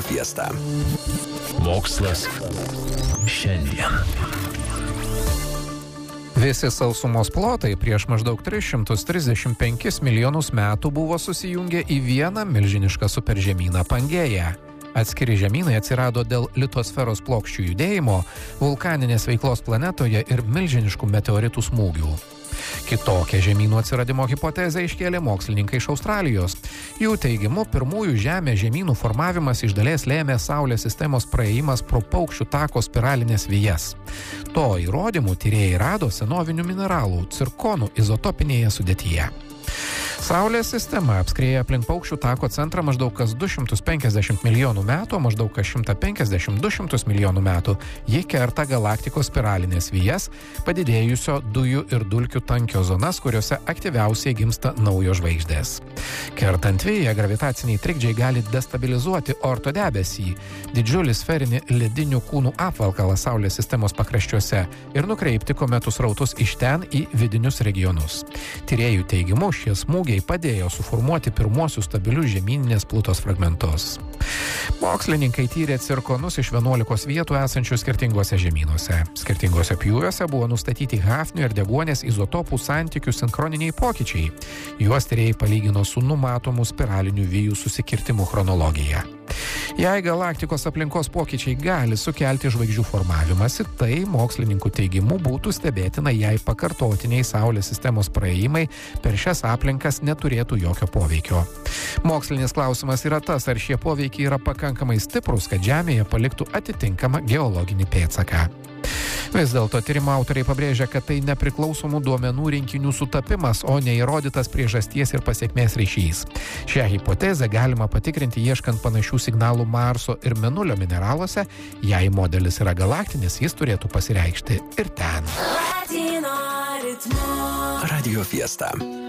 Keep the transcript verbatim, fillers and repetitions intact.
Radio Fiesta. Mokslas šiandien. Visi sausumos plotai prieš maždaug tris šimtus trisdešimt penkis milijonus metų buvo susijungę į vieną milžinišką superžemyną Pangėją. Atskiri žemynai atsirado dėl litosferos plokščių judėjimo, vulkaninės veiklos planetoje ir milžiniškų meteoritų smūgių. Kitokią žemynų atsiradimo hipotezę iškėlė mokslininkai iš Australijos. Jų teigimu, pirmųjų Žemės žemynų formavimas iš dalies lėmė Saulės sistemos praėjimas pro paukščių tako spiralinės vijas. To įrodymų tyrėjai rado senovinių mineralų cirkonų izotopinėje sudėtyje. Saulės sistema apskrieja aplink paukščių tako centrą maždaug kas du šimtus penkiasdešimt milijonų metų, maždaug kas šimtas penkiasdešimt - du šimtus milijonų metų. Ji kerta galaktikos spiralinės vijas, padidėjusio dujų ir dulkių tankio zonas, kuriuose aktyviausiai gimsta naujos žvaigždės. Kertant viją, gravitaciniai trikdžiai gali destabilizuoti Oorto debesį, didžiulį sferinį ledinių kūnų apvalkalą Saulės sistemos pakraščiuose ir nukreipti kometų srautus iš ten į vidinius regionus. Tyrėjų teigimu, šie smūgiai padėjo suformuoti pirmuosius stabilius žemyninės Plutos fragmentus. Mokslininkai tyrė cirkonus iš vienuolikos vietų esančių skirtingose žemynuose. Skirtingose pjūviuose buvo nustatyti hafnio ir deguonies izotopų santykių sinchroniniai pokyčiai. Juos tyrėjai palygino su numatomų spiralinių vijų susikirtimų chronologija. Jei galaktikos aplinkos pokyčiai gali sukelti žvaigždžių formavimąsi, tai mokslininkų teigimu būtų stebėtina, jei pakartotiniai Saulės sistemos praėjimai per šias aplinkas neturėtų jokio poveikio. Mokslinis klausimas yra tas, ar šie poveikiai yra pakankamai stiprus, kad Žemėje paliktų atitinkamą geologinį pėdsaką. Vis dėlto tyrimo autoriai pabrėžia, kad tai nepriklausomų duomenų rinkinių sutapimas, o neįrodytas priežasties ir pasiekmės ryšys. Šią hipotezę galima patikrinti ieškant panašių signalų Marso ir Mėnulio mineraluose. Jei modelis yra galaktinis, jis turėtų pasireikšti ir ten. Radio Fiesta.